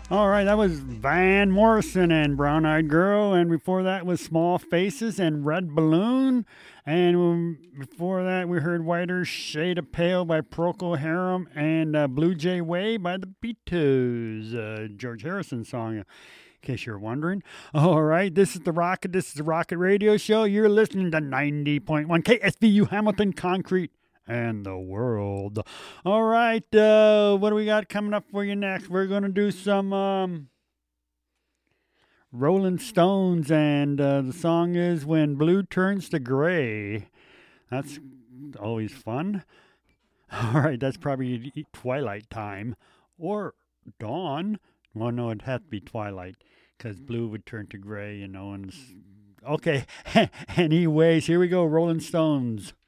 All right, that was Van Morrison and Brown Eyed Girl, and before that was Small Faces and Red Balloon, and before that we heard Whiter Shade of Pale by Procol Harum and Blue Jay Way by the Beatles, George Harrison song. In case you're wondering. All right, this is the Rocket. This is the Rocket Radio Show. You're listening to 90.1 KSVU Hamilton Concrete and the world. All right, what do we got coming up for you next? We're going to do some Rolling Stones, and the song is When Blue Turns to Gray. That's always fun. All right, that's probably twilight time or dawn. Well, no, it'd have to be twilight because blue would turn to gray, and okay. Anyways, here we go, Rolling Stones.